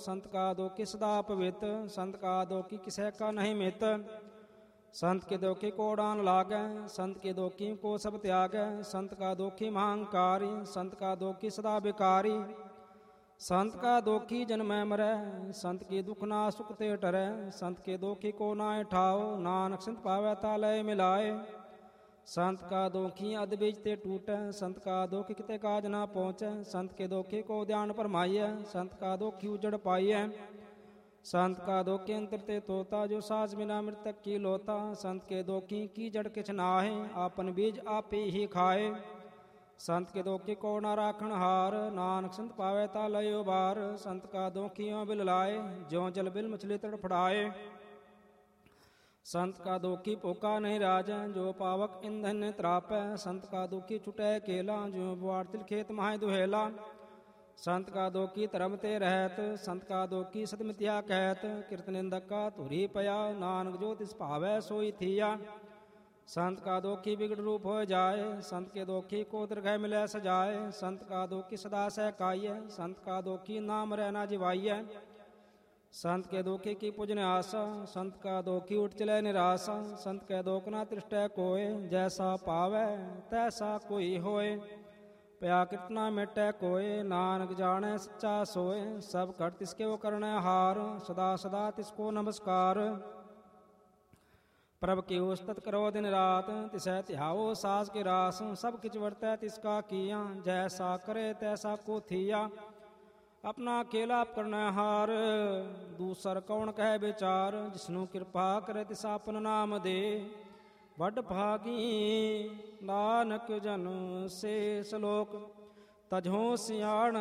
संत का दोखी सदा पवित, संत का दोखी किसे का नहीं मित। संत के दोखी को डान लागै, संत के दोखी को सब त्यागै। संत का दोखी महांकारी, संत का दोखी सदा विकारी। संत का दोखी जन्मै मरै, संत की दुख ना सुख ते टरै। संत के दोखी को नाय ठाओ, नानक संत पावै तालय मिलाए। संत का दोखी अध बीज ते टूटै, संत का दोखी किते काज ना पहुँचै। संत के दोखी को ध्यान फरमाइयै, संत का दोखी उजड़ पाइयै। संत का दोखी अंतर ते तोता, जो सास बिना मृतक की लोता। संत के दोखी की जड़ किछ नाहे, आपन बीज आपे ही खाए। संत के दोखी को ना राखण हार, नानक संत पावै तालय उबार। संत का दोखियों बिल लाए, ज्यों जल बिल मछली तड़फड़ाए। संत का दोखी पोका नहीं राजै, जो पावक ईंधन त्रापै। संत का दोखी छुटै केला, जो बुआर तिल खेत माहे दुहेला। संत का दोखी धर्म ते रहत, संत का दोखी सतमित्या कहत। कीर्त निंदक का धुरी पया, नानक जो तिस भावै सोई थिया। संत का दोखी बिगड़ रूप हो जाए, संत के दोखी को दीर्घ मिलै सजाए। संत का दोखी सदा सहकाइयै, संत का दोखी नाम रहना जिवाइयै। संत के दोखी की पूजन आशा, संत का दोखी उठ चले निराशा। संत के दोख ना तृष्टै कोय, जैसा पावै तैसा कोई होय। पया कितना मिटै कोय, नानक जाने सच्चा सोय। सब कर तिसके वो करनै हार, सदा सदा तिसको नमस्कार। प्रभ की उस्तत करो दिन रात, तिसै ध्याओ सास के रास। सब किच वर्तै तिसका किया, जैसा करे तैसा को थिया। अपना खेला करना हार, दूसर कौन कह विचार। जिसनु कृपा करे तिस आपन नाम दे, वड भागी नानक जन से सलोक। तजहों सियाण